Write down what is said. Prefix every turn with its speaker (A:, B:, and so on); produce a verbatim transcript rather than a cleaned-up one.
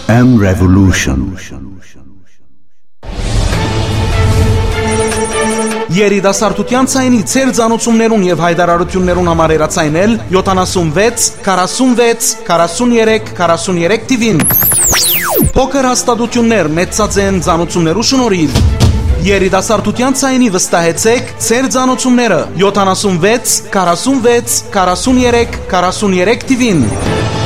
A: M Revolution.
B: Երիտասարդության ցայնի ծեր ցանոթումներուն եւ հայտարարություններուն համար երացայնել յոթանասունվեց քառասունվեց քառասուններեք քառասուններեք տիվին փոքր հաստատություններ մեծածեն ցանոթումներու շնորհիվ երիտասարդության ցայնի վստահեցեք ծեր ցանոթումները յոթանասունվեց քառասունվեց քառասուններեք քառասուններեք տիվին